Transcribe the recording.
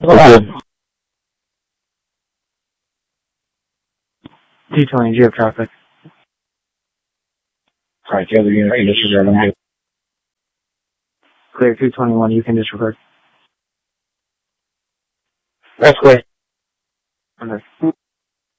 Okay. 220, do you have traffic? Alright, the other unit can disregard them. Clear 221, you can disregard. That's great. Okay.